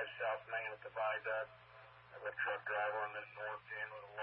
South Main at the viaduct. I have a truck driver on this north end with a